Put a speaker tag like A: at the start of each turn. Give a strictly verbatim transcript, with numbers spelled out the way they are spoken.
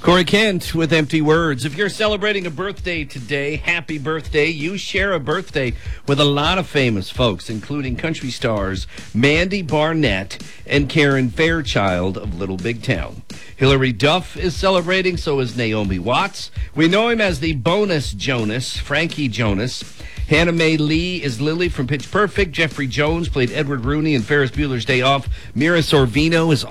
A: Corey Kent with Empty Words. If you're celebrating a birthday today, happy birthday. You share a birthday with a lot of famous folks, including country stars Mandy Barnett and Karen Fairchild of Little Big Town. Hilary Duff is celebrating, so is Naomi Watts. We know him as the Bonus Jonas, Frankie Jonas. Hannah Mae Lee is Lily from Pitch Perfect. Jeffrey Jones played Edward Rooney in Ferris Bueller's Day Off. Mira Sorvino is